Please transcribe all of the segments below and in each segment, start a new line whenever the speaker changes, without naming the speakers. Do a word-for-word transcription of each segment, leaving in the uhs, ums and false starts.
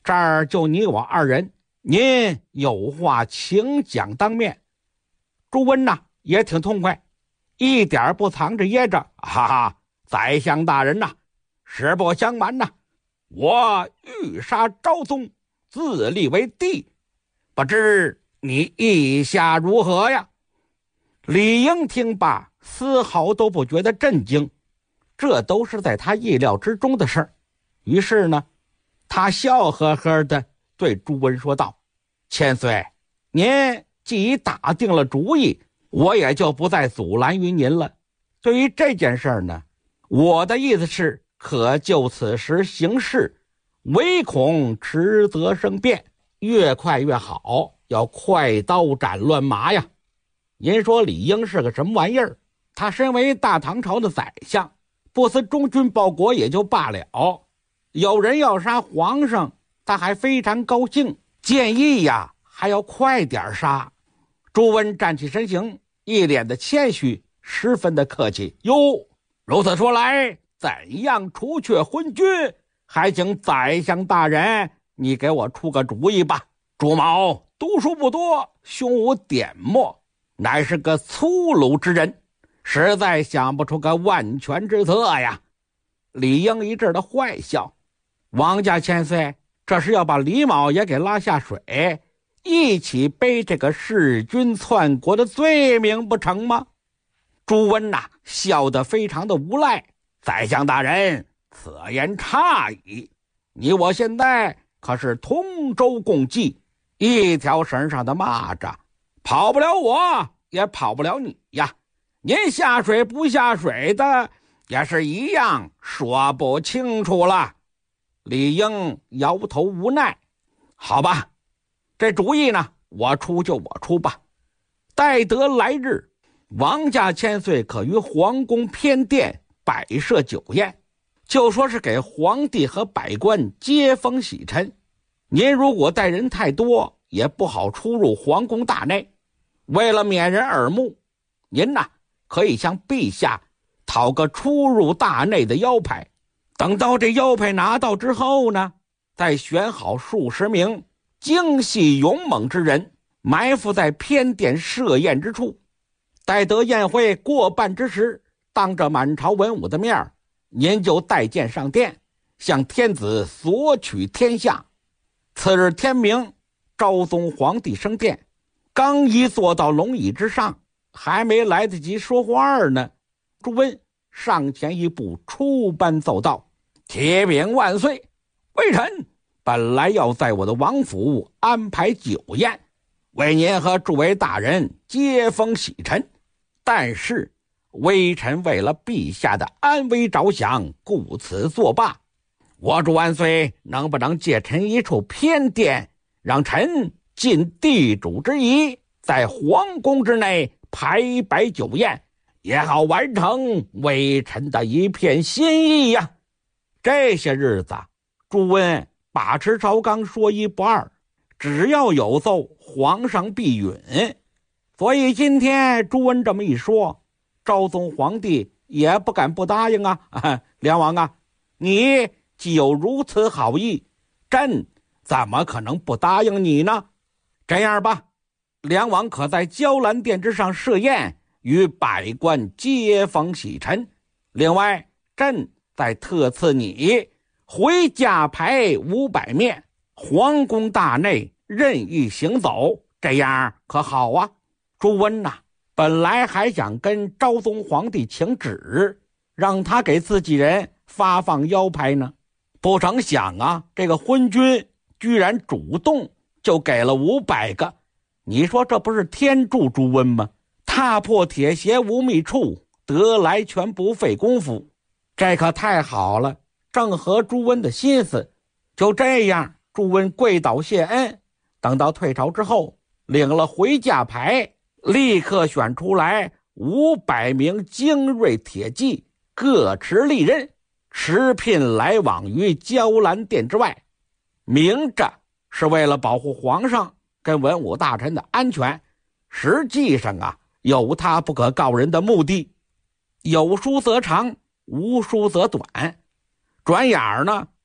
这儿就你我二人，您有话请讲当面。朱温呐也挺痛快，一点不藏着掖着，哈哈，宰相大人呐，实不相瞒呐，我欲杀昭宗，自立为帝，不知你意下如何呀？李应听罢，丝毫都不觉得震惊，这都是在他意料之中的事儿。于是呢，他笑呵呵地对朱温说道：千岁，您既已打定了主意，我也就不再阻拦于您了。对于这件事儿呢，我的意思是可就此时行事，唯恐迟则生变，越快越好，要快刀斩乱麻呀。您说李应是个什么玩意儿？他身为大唐朝的宰相，不思忠君报国也就罢了，有人要杀皇上，他还非常高兴，建议呀还要快点杀。朱温站起身形，一脸的谦虚，十分的客气。哟，如此说来，怎样除却昏君？还请宰相大人你给我出个主意吧。朱某读书不多，胸无点墨，乃是个粗鲁之人，实在想不出个万全之策呀。李应一阵的坏笑：王家千岁，这是要把李某也给拉下水，一起背这个弑君篡国的罪名不成吗？朱温呐、啊、笑得非常的无赖：宰相大人，此言差矣，你我现在可是同舟共济，一条绳上的蚂蚱，跑不了我，也跑不了你呀。您下水不下水的，也是一样说不清楚了。李应摇头无奈：好吧，这主意呢，我出就我出吧。待得来日，王家千岁可于皇宫偏殿摆设酒宴，就说是给皇帝和百官接风洗尘。您如果带人太多，也不好出入皇宫大内，为了免人耳目，您呐可以向陛下讨个出入大内的腰牌。等到这腰牌拿到之后呢，再选好数十名精细勇猛之人，埋伏在偏殿设宴之处。待得宴会过半之时，当着满朝文武的面，您就带剑上殿，向天子索取天下。次日天明，昭宗皇帝升殿，刚一坐到龙椅之上，还没来得及说话呢，朱温上前一步，出班奏道：启禀万岁，微臣本来要在我的王府安排酒宴，为您和诸位大人接风洗尘，但是微臣为了陛下的安危着想，故此作罢。我主万岁能不能借臣一处偏殿，让臣尽地主之谊，在皇宫之内排摆酒宴，也好完成微臣的一片心意呀。这些日子，朱温把持朝纲，说一不二，只要有奏，皇上必允。所以今天朱温这么一说，昭宗皇帝也不敢不答应啊。啊梁王啊，你既有如此好意，朕怎么可能不答应你呢？这样吧，梁王可在娇兰殿之上设宴，与百官接风洗尘。另外，朕再特赐你回家牌五百面，皇宫大内任意行走，这样可好啊？朱温呐、啊，本来还想跟昭宗皇帝请旨，让他给自己人发放腰牌呢，不成想啊，这个昏君居然主动就给了五百个。你说这不是天助朱温吗？踏破铁鞋无觅处，得来全不费功夫。这可太好了，正合朱温的心思。就这样，朱温跪倒谢恩，等到退朝之后，领了回驾牌，立刻选出来五百名精锐铁骑，各持利刃，持聘来往于娇兰殿之外，明着是为了保护皇上跟文武大臣的安全，实际上啊，有他不可告人的目的。有书则长，无书则短。转眼儿呢，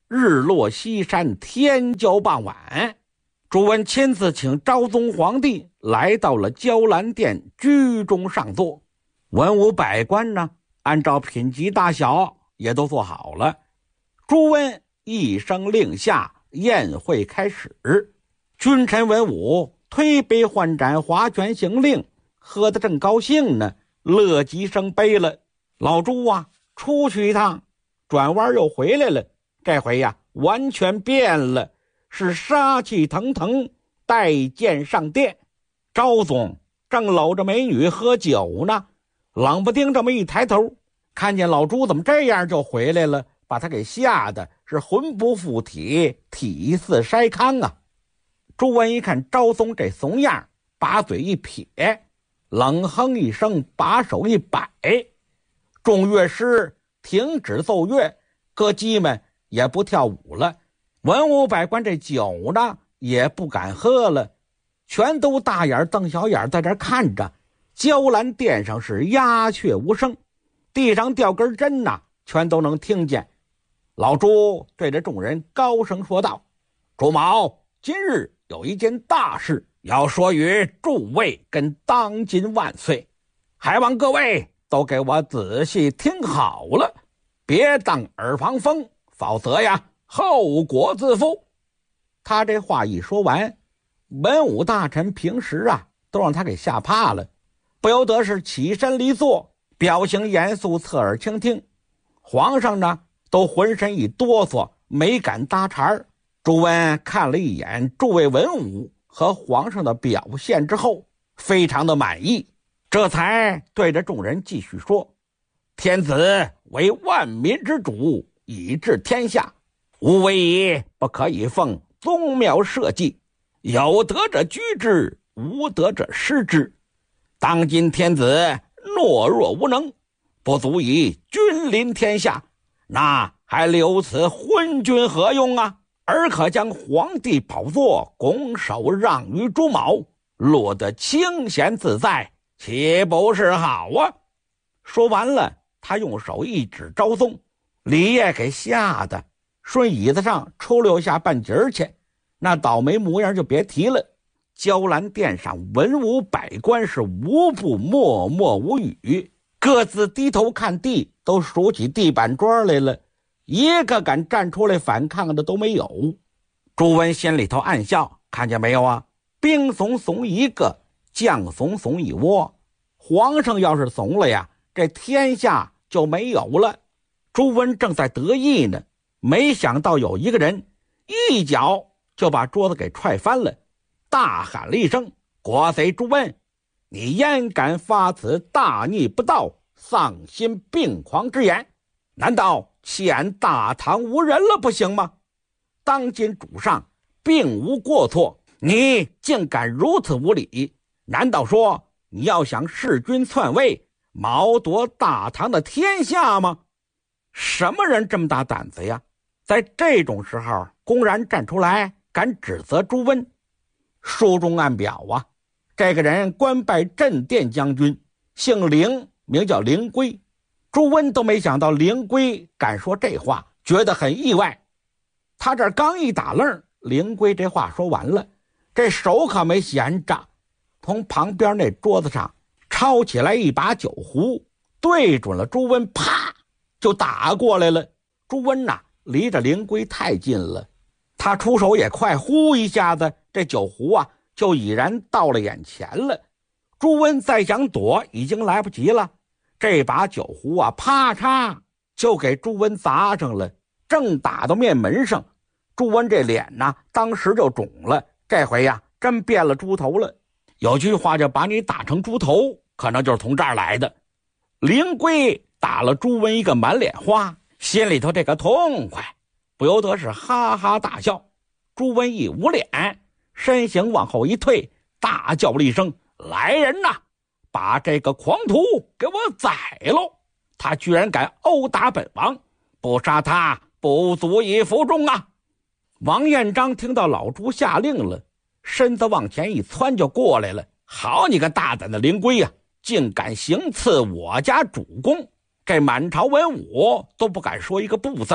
日落西山，天将傍晚，朱温亲自请昭宗皇帝来到了娇兰殿居中上座。文武百官呢，按照品级大小也都做好了。朱温一声令下，宴会开始。君臣文武推杯换盏，划拳行令，喝得正高兴呢，乐极生悲了。老朱啊，出去一趟，转弯又回来了，这回呀完全变了，是杀气腾腾，带剑上殿。昭宗正搂着美女喝酒呢，冷不丁这么一抬头，看见老朱怎么这样就回来了，把他给吓得是魂不附体，体似筛糠啊。朱温一看昭宗这怂样，把嘴一撇，冷哼一声，把手一摆，众乐师停止奏乐，歌姬们也不跳舞了，文武百官这酒呢也不敢喝了，全都大眼瞪小眼在这看着。娇兰殿上是鸦雀无声，地上掉根针呐，全都能听见。老朱对着众人高声说道：朱某今日有一件大事要说与诸位跟当今万岁，还望各位都给我仔细听好了，别当耳旁风，否则呀后果自负。他这话一说完，文武大臣平时啊都让他给吓怕了，不由得是起身离座，表情严肃，侧耳倾听。皇上呢都浑身一哆嗦，没敢搭茬。朱温看了一眼诸位文武和皇上的表现之后，非常的满意，这才对着众人继续说：天子为万民之主，以治天下，无为以不可以奉宗庙社稷，有德者居之，无德者失之。当今天子懦弱无能，不足以君临天下，那还留此昏君何用啊？而可将皇帝宝座拱手让于朱某，落得清闲自在，岂不是好啊？说完了，他用手一指昭宗，李业给吓得顺椅子上抽溜下半截去，那倒霉模样就别提了。娇兰殿上文武百官是无不默默无语，各自低头看地，都数起地板砖来了，一个敢站出来反抗的都没有。朱温心里头暗笑，看见没有啊，兵怂怂一个，将怂怂一窝，皇上要是怂了呀，这天下就没有了。朱温正在得意呢，没想到有一个人一脚就把桌子给踹翻了，大喊了一声：国贼朱温，你焉敢发此大逆不道、丧心病狂之言？难道欠大唐无人了不行吗？当今主上并无过错，你竟敢如此无礼？难道说你要想弑君篡位，谋夺大唐的天下吗？什么人这么大胆子呀，在这种时候公然站出来敢指责朱温？书中暗表啊，这个人官拜镇殿将军，姓凌，名叫凌归。朱温都没想到凌归敢说这话，觉得很意外。他这刚一打愣，凌归这话说完了，这手可没闲着，从旁边那桌子上抄起来一把酒壶，对准了朱温，啪就打过来了。朱温呐、啊，离着凌归太近了，他出手也快，呼一下子，这酒壶啊就已然到了眼前了。朱温再想躲已经来不及了，这把酒壶啊啪嚓就给朱温砸上了，正打到面门上。朱温这脸呢当时就肿了，这回呀真变了猪头了。有句话叫把你打成猪头，可能就是从这儿来的。凌归打了朱温一个满脸花，心里头这个痛快，不由得是哈哈大笑。朱温一捂脸，身形往后一退，大叫了一声：来人呐，把这个狂徒给我宰喽！他居然敢殴打本王，不杀他不足以服众啊！王彦章听到老朱下令了，身子往前一窜就过来了。好你个大胆的凌归呀、啊，竟敢行刺我家主公！这满朝文武都不敢说一个不字儿，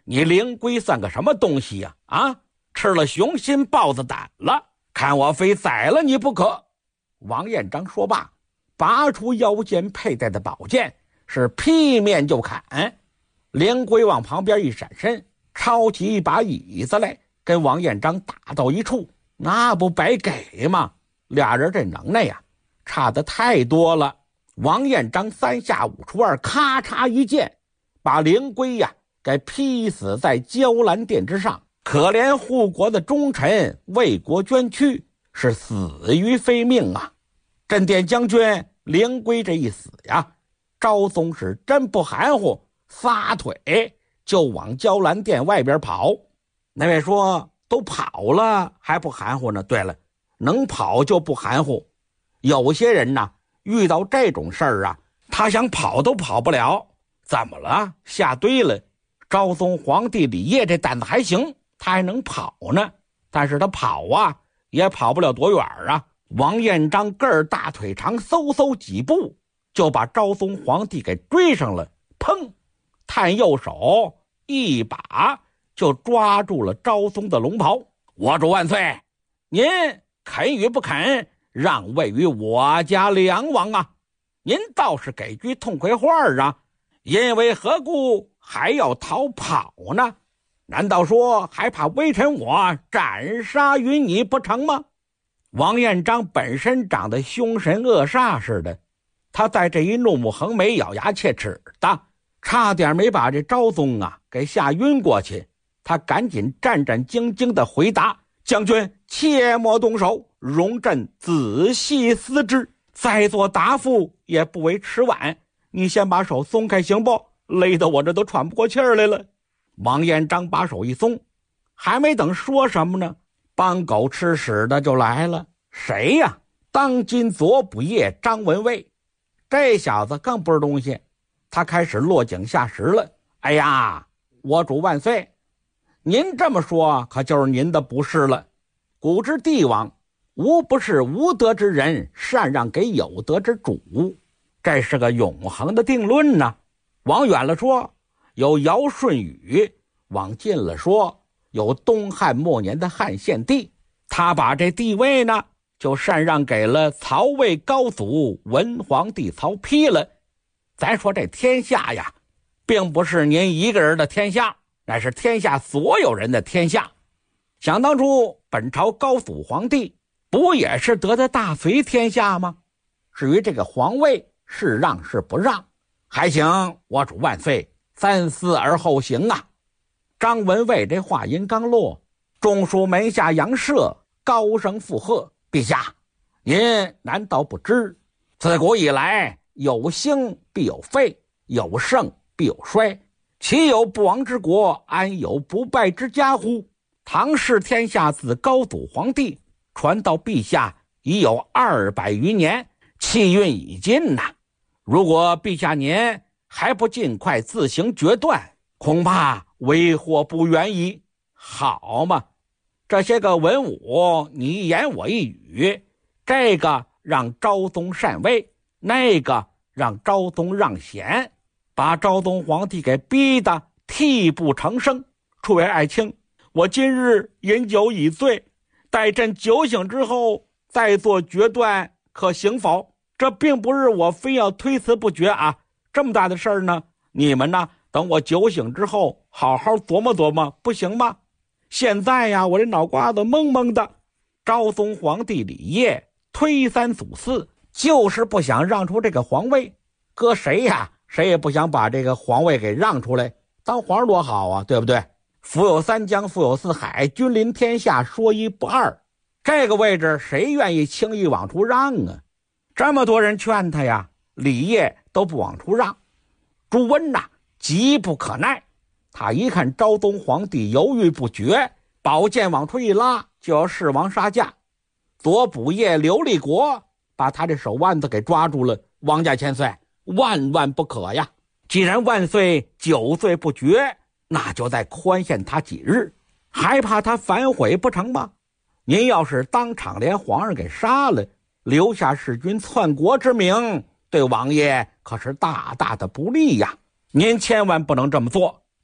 你灵龟算个什么东西呀、啊？啊，吃了雄心豹子胆了，看我非宰了你不可！王彦章说罢，拔出腰间佩戴的宝剑，是劈面就砍。灵龟往旁边一闪身，抄起一把椅子来，跟王彦章打到一处，那不白给吗？俩人这能耐呀，差得太多了。王彦章三下五除二，咔嚓一剑，把灵龟呀给劈死在焦兰殿之上。可怜护国的忠臣为国捐躯，是死于非命啊！镇殿将军灵龟这一死呀，昭宗是真不含糊，撒腿就往焦兰殿外边跑。那位说都跑了还不含糊呢？对了，能跑就不含糊。有些人呢，遇到这种事儿啊，他想跑都跑不了。怎么了？下堆了。昭宗皇帝李晔这胆子还行，他还能跑呢，但是他跑啊也跑不了多远啊。王彦章个儿大腿长，嗖嗖几步就把昭宗皇帝给追上了。砰，探右手一把就抓住了昭宗的龙袍。我主万岁，您肯与不肯让位于我家梁王啊？您倒是给句痛快话啊！因为何故还要逃跑呢？难道说还怕微臣我斩杀于你不成吗？王彦章本身长得凶神恶煞似的，他在这一怒目横眉咬牙切齿的，差点没把这昭宗啊给吓晕过去。他赶紧战战兢兢地回答：将军切莫动手，容朕仔细思之，再做答复也不为迟晚。你先把手松开行不？勒得我这都喘不过气儿来了。王彦章把手一松，还没等说什么呢，帮狗吃屎的就来了。谁呀？当今左补邺张文蔚。这小子更不是东西，他开始落井下石了。哎呀，我主万岁，您这么说可就是您的不是了。古之帝王无不是无德之人禅让给有德之主，这是个永恒的定论呢。往远了说有尧舜禹，往近了说有东汉末年的汉献帝，他把这地位呢就禅让给了曹魏高祖文皇帝曹丕了。咱说这天下呀，并不是您一个人的天下，乃是天下所有人的天下。想当初本朝高祖皇帝不也是得的大隋天下吗？至于这个皇位是让是不让，还请我主万岁三思而后行啊。张文蔚这话音刚落，中书门下杨涉高声附和：陛下，您难道不知，自古以来有兴必有废，有盛必有衰，岂有不亡之国，安有不败之家乎？唐氏天下自高祖皇帝传到陛下已有二百余年，气运已尽呐、啊。如果陛下您还不尽快自行决断，恐怕为祸不远矣。好嘛，这些个文武你一言我一语，这个让昭宗禅位，那个让昭宗让贤，把昭宗皇帝给逼得泣不成声。诸位爱卿，我今日饮酒已醉，待朕酒醒之后再做决断，可行否？这并不是我非要推辞不决啊，这么大的事儿呢，你们呢等我酒醒之后好好琢磨琢磨，不行吗？现在呀，我这脑瓜子蒙蒙的。昭宗皇帝李晔推三阻四，就是不想让出这个皇位。搁谁呀，谁也不想把这个皇位给让出来，当皇上多好啊，对不对？福有三江，富有四海，君临天下，说一不二。这个位置谁愿意轻易往出让啊？这么多人劝他呀，李晔都不往出让。朱温呐，急不可耐，他一看昭宗皇帝犹豫不决，宝剑往出一拉，就要弑王杀驾。左补邺刘立国把他这手腕子给抓住了：王家千岁，万万不可呀！既然万岁酒醉不决，那就再宽限他几日，还怕他反悔不成吗？您要是当场连皇上给杀了，留下弑君篡国之名，对王爷可是大大的不利呀！您千万不能这么做，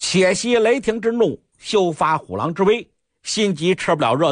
窃喜雷霆之怒，羞发虎狼之威，心急吃不了热